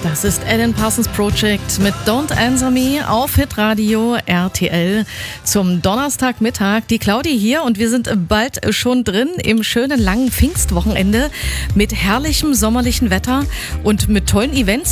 Das ist Alan Parsons Project mit Don't Answer Me auf Hitradio RTL zum Donnerstagmittag. Die Claudi hier und wir sind bald schon drin im schönen langen Pfingstwochenende mit herrlichem sommerlichen Wetter und mit tollen Events.